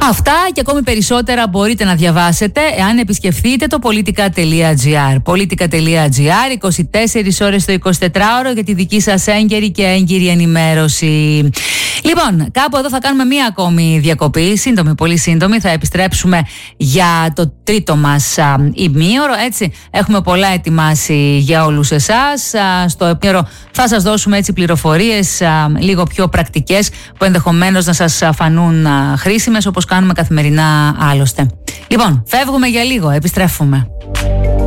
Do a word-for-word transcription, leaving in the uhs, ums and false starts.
Αυτά και ακόμη περισσότερα μπορείτε να διαβάσετε εάν επισκεφθείτε το politica.gr. politica.gr, είκοσι τέσσερις ώρες το εικοσιτετράωρο για τη δική σας έγκαιρη και έγκυρη ενημέρωση. Λοιπόν, κάπου εδώ θα κάνουμε μία ακόμη διακοπή, σύντομη, πολύ σύντομη. Θα επιστρέψουμε για το τρίτο μας α, ημίωρο, έτσι. Έχουμε πολλά ετοιμάσει για όλους εσάς. Α, στο ημίωρο θα σας δώσουμε έτσι πληροφορίες α, λίγο πιο πρακτικές που ενδεχομένως να σας φανούν α, χρήσιμες, όπως κάνουμε καθημερινά άλλωστε. Λοιπόν, φεύγουμε για λίγο, επιστρέφουμε.